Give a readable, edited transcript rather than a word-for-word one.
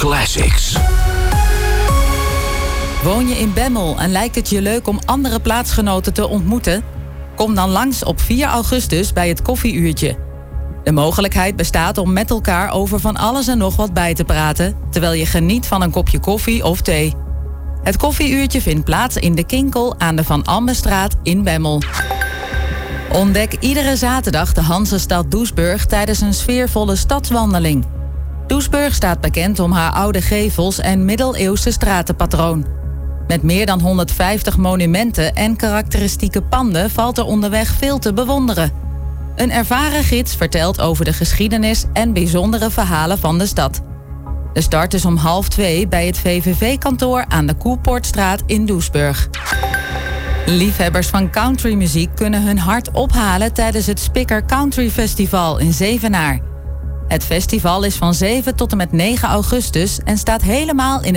Classics. Woon je in Bemmel en lijkt het je leuk om andere plaatsgenoten te ontmoeten? Kom dan langs op 4 augustus bij het koffieuurtje. De mogelijkheid bestaat om met elkaar over van alles en nog wat bij te praten, terwijl je geniet van een kopje koffie of thee. Het koffieuurtje vindt plaats in de Kinkel aan de Van Ambestraat in Bemmel. Ontdek iedere zaterdag de Hansestad Doesburg tijdens een sfeervolle stadswandeling. Doesburg staat bekend om haar oude gevels en middeleeuwse stratenpatroon. Met meer dan 150 monumenten en karakteristieke panden valt er onderweg veel te bewonderen. Een ervaren gids vertelt over de geschiedenis en bijzondere verhalen van de stad. De start is om 1:30 bij het VVV-kantoor aan de Koepoortstraat in Doesburg. Liefhebbers van countrymuziek kunnen hun hart ophalen tijdens het Spikker Country Festival in Zevenaar. Het festival is van 7 tot en met 9 augustus en staat helemaal in